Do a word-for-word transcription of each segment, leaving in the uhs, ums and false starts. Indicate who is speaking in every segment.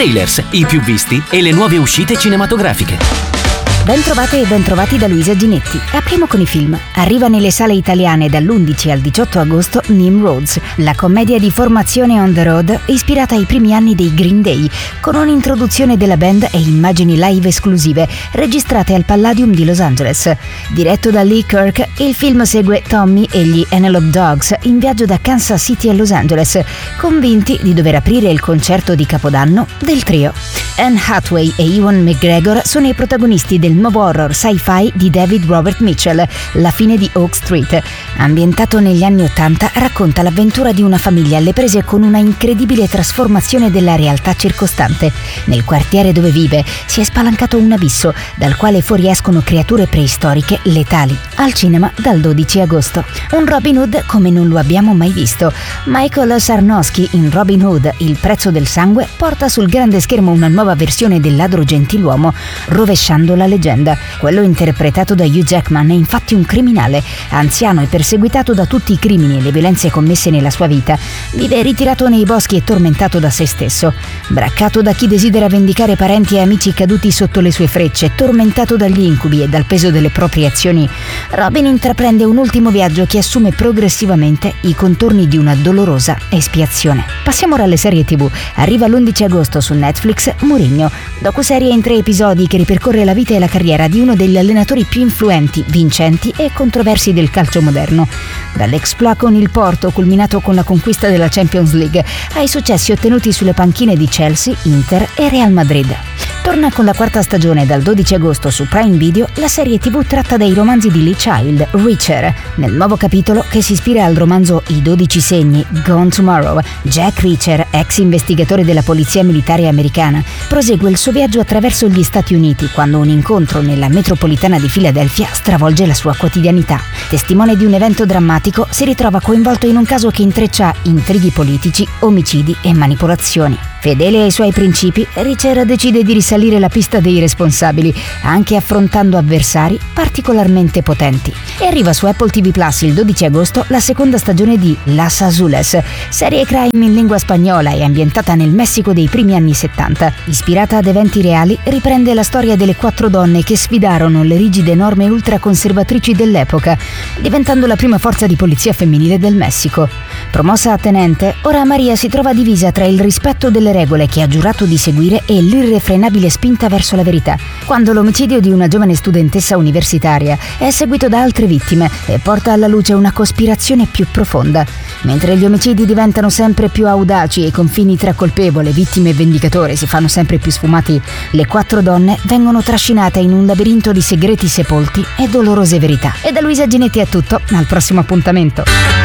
Speaker 1: Trailers, i più visti e le nuove uscite cinematografiche.
Speaker 2: Bentrovate e bentrovati da Luisa Ginetti. Apriamo con i film. Arriva nelle sale italiane dall'undici al diciotto agosto Nimrods, la commedia di formazione on the road ispirata ai primi anni dei Green Day, con un'introduzione della band e immagini live esclusive registrate al Palladium di Los Angeles. Diretto da Lee Kirk, il film segue Tommy e gli Analog Dogs in viaggio da Kansas City a Los Angeles, convinti di dover aprire il concerto di Capodanno del trio. Anne Hathaway e Ewan McGregor sono i protagonisti del nuovo horror sci-fi di David Robert Mitchell, La fine di Oak Street. Ambientato negli anni Ottanta, racconta l'avventura di una famiglia alle prese con una incredibile trasformazione della realtà circostante. Nel quartiere dove vive si è spalancato un abisso, dal quale fuoriescono creature preistoriche letali. Al cinema dal dodici agosto. Un Robin Hood come non lo abbiamo mai visto. Michael Sarnowski in Robin Hood, Il prezzo del sangue, porta sul grande schermo una nuova versione del ladro gentiluomo, rovesciando la leggenda. Quello interpretato da Hugh Jackman è infatti un criminale, anziano e perseguitato da tutti i crimini e le violenze commesse nella sua vita. Vive ritirato nei boschi e tormentato da se stesso. Braccato da chi desidera vendicare parenti e amici caduti sotto le sue frecce, tormentato dagli incubi e dal peso delle proprie azioni, Robin intraprende un ultimo viaggio che assume progressivamente i contorni di una dolorosa espiazione. Passiamo ora alle serie tivù. Arriva l'undici agosto su Netflix Mourinho, docuserie in tre episodi che ripercorre la vita e la carriera di uno degli allenatori più influenti, vincenti e controversi del calcio moderno. Dall'exploit con il Porto, culminato con la conquista della Champions League, ai successi ottenuti sulle panchine di Chelsea, Inter e Real Madrid. Torna con la quarta stagione dal dodici agosto su Prime Video la serie tivù tratta dai romanzi di Lee Child, Reacher. Nel nuovo capitolo, che si ispira al romanzo I dodici segni, Gone Tomorrow, Jack Reacher, ex investigatore della polizia militare americana, prosegue il suo viaggio attraverso gli Stati Uniti quando un incontro nella metropolitana di Filadelfia stravolge la sua quotidianità. Testimone di un evento drammatico, si ritrova coinvolto in un caso che intreccia intrighi politici, omicidi e manipolazioni. Fedele ai suoi principi, Reacher decide di risalire la pista dei responsabili, anche affrontando avversari particolarmente potenti. E arriva su Apple ti vu Plus il dodici agosto la seconda stagione di Las Azules, serie crime in lingua spagnola e ambientata nel Messico dei primi anni settanta. Ispirata ad eventi reali, riprende la storia delle quattro donne che sfidarono le rigide norme ultraconservatrici dell'epoca, diventando la prima forza di polizia femminile del Messico. Promossa a tenente, ora Maria si trova divisa tra il rispetto delle regole che ha giurato di seguire e l'irrefrenabile spinta verso la verità, quando l'omicidio di una giovane studentessa universitaria è seguito da altre vittime e porta alla luce una cospirazione più profonda. Mentre gli omicidi diventano sempre più audaci e i confini tra colpevole, vittime e vendicatore si fanno sempre più sfumati, le quattro donne vengono trascinate in un labirinto di segreti sepolti e dolorose verità. E da Luisa Ginetti è tutto, al prossimo appuntamento.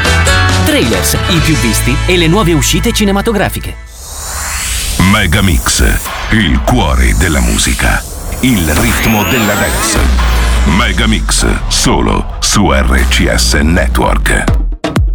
Speaker 1: Trailers, i più visti e le nuove uscite cinematografiche.
Speaker 3: Megamix, il cuore della musica, il ritmo della dance. Megamix, solo su R C S Network.